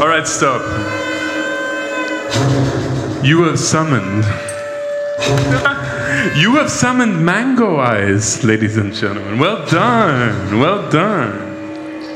All right, stop. You have summoned. You have summoned Mango Eyes, ladies and gentlemen. Well done. Well done.